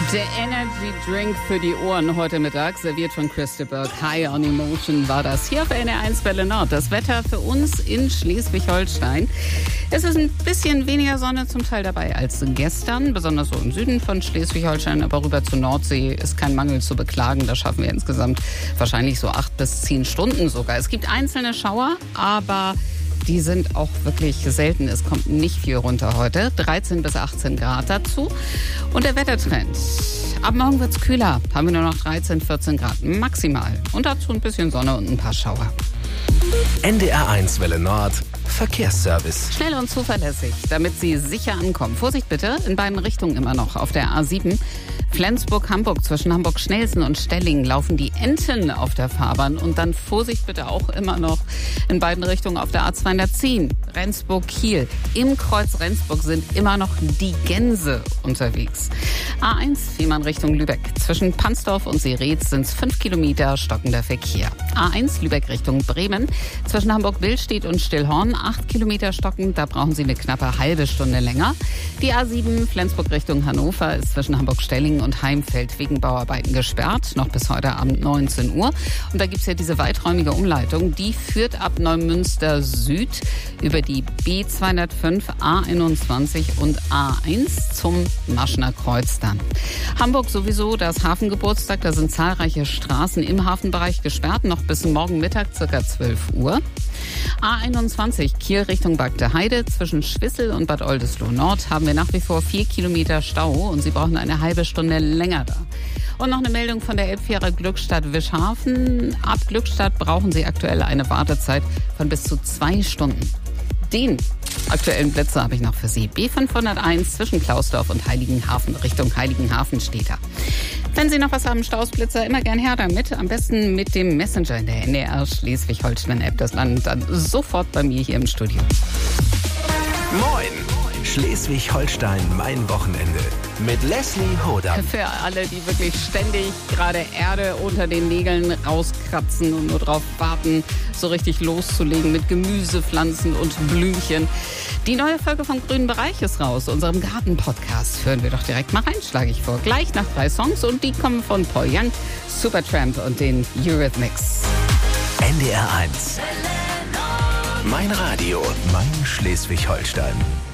Der Energy Drink für die Ohren heute Mittag, serviert von Christa Burke. High on Emotion war das hier auf NR1 Welle Nord. Das Wetter für uns in Schleswig-Holstein. Es ist ein bisschen weniger Sonne zum Teil dabei als gestern, besonders so im Süden von Schleswig-Holstein. Aber rüber zur Nordsee ist kein Mangel zu beklagen. Da schaffen wir insgesamt wahrscheinlich so 8 bis 10 Stunden sogar. Es gibt einzelne Schauer, aber die sind auch wirklich selten. Es kommt nicht viel runter heute. 13 bis 18 Grad dazu. Und der Wettertrend. Ab morgen wird's kühler. Haben wir nur noch 13, 14 Grad maximal. Und dazu ein bisschen Sonne und ein paar Schauer. NDR1 Welle Nord. Verkehrsservice. Schnell und zuverlässig, damit Sie sicher ankommen. Vorsicht bitte, in beiden Richtungen immer noch. Auf der A7 Flensburg-Hamburg zwischen Hamburg-Schnelsen und Stellingen laufen die Enten auf der Fahrbahn. Und dann Vorsicht bitte auch immer noch in beiden Richtungen auf der A210 Rendsburg-Kiel. Im Kreuz Rendsburg sind immer noch die Gänse unterwegs. A1 Fehmarn Richtung Lübeck. Zwischen Pansdorf und Seretz sind es 5 Kilometer stockender Verkehr. A1 Lübeck Richtung Bremen. Zwischen Hamburg-Billstedt und Stillhorn 8 Kilometer stockend. Da brauchen Sie eine knappe halbe Stunde länger. Die A7 Flensburg Richtung Hannover ist zwischen Hamburg-Stellingen und Heimfeld wegen Bauarbeiten gesperrt. Noch bis heute Abend 19 Uhr. Und da gibt es ja diese weiträumige Umleitung. Die führt ab Neumünster Süd über die B205, A21 und A1 zum Maschner Kreuz dann. Hamburg sowieso, das Hafengeburtstag. Da sind zahlreiche Straßen im Hafenbereich gesperrt. Noch bis morgen Mittag ca. 12 Uhr. A21 Kiel Richtung Bagde Heide. Zwischen Schwissel und Bad Oldesloe Nord haben wir nach wie vor 4 Kilometer Stau und Sie brauchen eine halbe Stunde länger da. Und noch eine Meldung von der Elbfähre Glückstadt-Wischhafen. Ab Glückstadt brauchen Sie aktuell eine Wartezeit von bis zu 2 Stunden. Den aktuellen Plätze habe ich noch für Sie. B501 zwischen Klausdorf und Heiligenhafen Richtung Heiligenhafen steht da. Wenn Sie noch was haben, Stausblitzer, immer gern her damit. Am besten mit dem Messenger in der NDR Schleswig-Holstein-App. Das landet dann sofort bei mir hier im Studio. Moin! Schleswig-Holstein, mein Wochenende. Mit Leslie Hodam. Für alle, die wirklich ständig gerade Erde unter den Nägeln rauskratzen und nur darauf warten, so richtig loszulegen mit Gemüse, Pflanzen und Blümchen. Die neue Folge vom Grünen Bereich ist raus, unserem Garten-Podcast. Hören wir doch direkt mal rein, schlage ich vor. Gleich nach 3 Songs und die kommen von Paul Young, Supertramp und den Eurythmics. NDR1. Mein Radio, mein Schleswig-Holstein.